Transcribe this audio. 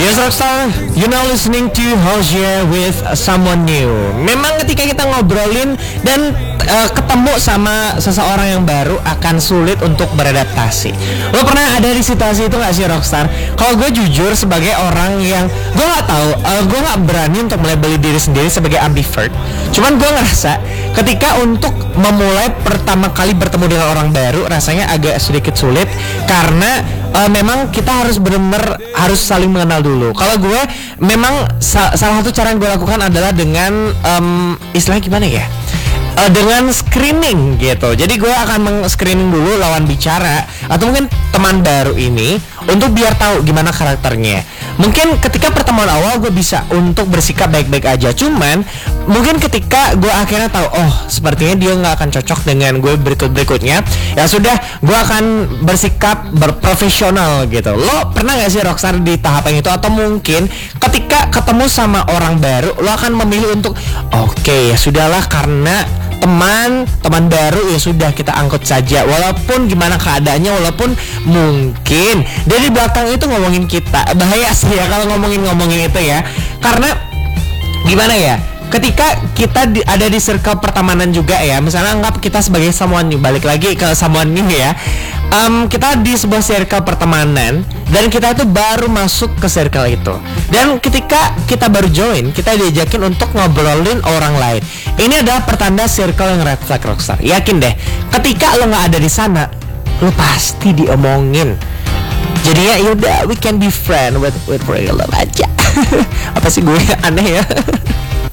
Yes, Rockstar, you now listening to Hosea with someone new. Memang ketika kita ngobrolin dan ketemu sama seseorang yang baru akan sulit untuk beradaptasi. Lo pernah ada di situasi itu gak sih, Rockstar? Kalau gue jujur sebagai orang yang gue gak tahu, gue gak berani untuk melabeli diri sendiri sebagai ambivert. Cuman gue ngerasa ketika untuk memulai pertama kali bertemu dengan orang baru rasanya agak sedikit sulit karena memang kita harus benar-benar harus saling mengenal dulu. Kalau gue memang salah satu cara yang gue lakukan adalah dengan istilahnya gimana ya? Dengan screening gitu. Jadi gue akan meng-screening dulu lawan bicara atau mungkin teman baru ini untuk biar tahu gimana karakternya. Mungkin ketika pertemuan awal gue bisa untuk bersikap baik-baik aja. Cuman mungkin ketika gue akhirnya tahu, oh sepertinya dia nggak akan cocok dengan gue berikutnya, ya sudah, gue akan bersikap berprofesional gitu. Lo pernah nggak sih, Rockstar, di tahapan itu? Atau mungkin ketika ketemu sama orang baru lo akan memilih untuk oke, ya sudahlah, karena teman baru ya sudah kita angkut saja walaupun gimana keadaannya, walaupun mungkin dari belakang itu ngomongin kita. Bahaya sih ya kalau ngomongin itu ya, karena gimana ya, ketika kita ada di circle pertemanan juga ya, misalnya anggap kita sebagai someone new, balik lagi ke someone new ya, kita di sebuah circle pertemanan dan kita itu baru masuk ke circle itu, dan ketika kita baru join, kita diajakin untuk ngobrolin orang lain. Ini adalah pertanda circle yang red flag, Rockstar. Yakin deh, ketika lo nggak ada di sana, lo pasti diomongin. Jadinya yaudah, we can be friend with real love aja. Apa sih gue aneh ya?